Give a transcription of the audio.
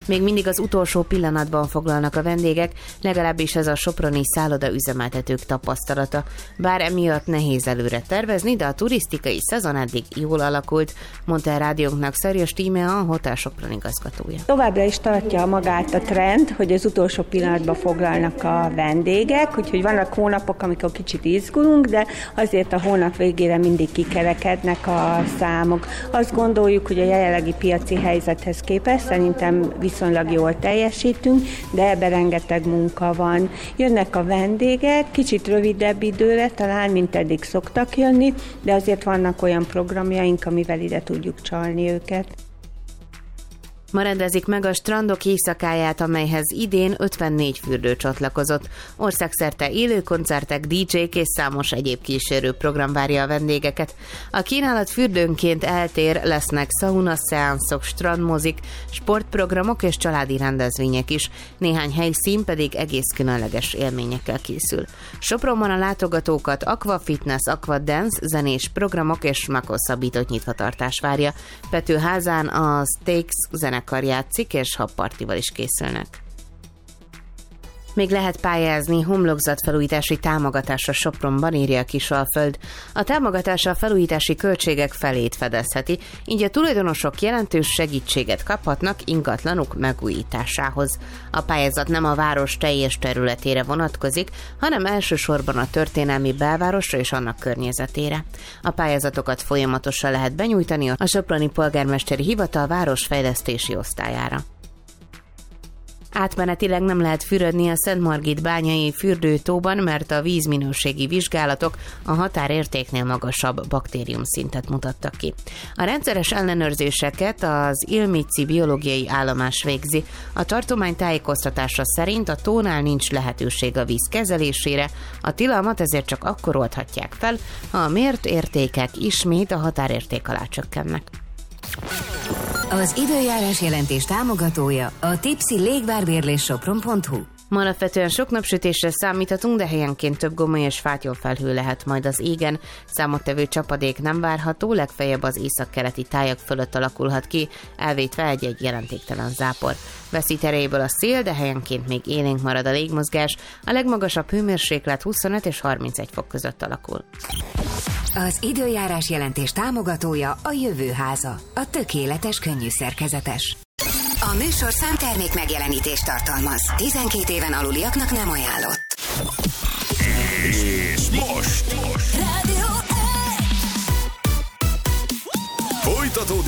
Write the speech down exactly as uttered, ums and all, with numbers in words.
Még mindig az utolsó pillanatban foglalnak a vendégek, legalábbis ez a soproni szálloda üzemeltetők tapasztalata. Bár emiatt nehéz előre tervezni, de a turisztikai szezon eddig jól alakult, mondta a rádiónknak Szerjes Tímea, a Hotel Sopron igazgatója. Továbbra is tartja magát a trend, hogy az utolsó pillanatban foglalnak a vendégek, úgyhogy vannak hónapok, amikor kicsit izgulunk, de azért a hónap végére mindig kikerekednek a számok. Azt gondoljuk, hogy a jelenlegi piaci helyzethez képest szerintem viszonylag jól teljesítünk, de ebben rengeteg munka van. Jönnek a vendégek, kicsit rövidebb időre, talán mint eddig szoktak jönni, de azért vannak olyan programjaink, amivel ide tudjuk csalni őket. Ma rendezik meg a strandok éjszakáját, amelyhez idén ötvennégy fürdő csatlakozott. Országszerte élő koncertek, dé dzsék és számos egyéb kísérő program várja a vendégeket. A kínálat fürdőnként eltér, lesznek sauna szeánszok, strandmozik, sportprogramok és családi rendezvények is. Néhány helyszín pedig egész különleges élményekkel készül. Sopronban a látogatókat Aqua Fitness, Aqua Dance, zenés programok és meghosszabbított nyitvatartás várja. Petőházán a Steaks zenekar játszik, és habpartival is készülnek. Még lehet pályázni homlokzatfelújítási támogatásra Sopronban, írja a Kisalföld. A támogatás a felújítási költségek felét fedezheti, így a tulajdonosok jelentős segítséget kaphatnak ingatlanuk megújításához. A pályázat nem a város teljes területére vonatkozik, hanem elsősorban a történelmi belvárosra és annak környezetére. A pályázatokat folyamatosan lehet benyújtani a Soproni Polgármesteri Hivatal városfejlesztési osztályára. Átmenetileg nem lehet fürödni a Szentmargit bányai fürdőtóban, mert a vízminőségi vizsgálatok a határértéknél magasabb baktériumszintet mutattak ki. A rendszeres ellenőrzéseket az Ilmici biológiai állomás végzi. A tartomány tájékoztatása szerint a tónál nincs lehetőség a víz kezelésére, a tilalmat ezért csak akkor oldhatják fel, ha a mért értékek ismét a határérték alá csökkennek. Az időjárás jelentés támogatója a Tipsy légvárbérlés sopron pont hu. Ma alapvetően sok napsütésre számíthatunk, de helyenként több gomoly és fátyolfelhő lehet majd az égen. Számottevő csapadék nem várható, legfeljebb az északkeleti tájak fölött alakulhat ki, elvétve egy-egy jelentéktelen zápor. Veszít erejéből a szél, de helyenként még élénk marad a légmozgás, a legmagasabb hőmérséklet huszonöt és harmincegy fok között alakul. Az időjárás jelentés támogatója a Jövő Háza, a tökéletes könnyű szerkezetes. A műsor számtermék megjelenítést tartalmaz. tizenkét éven aluliaknak nem ajánlott. És most, most. Folytatódik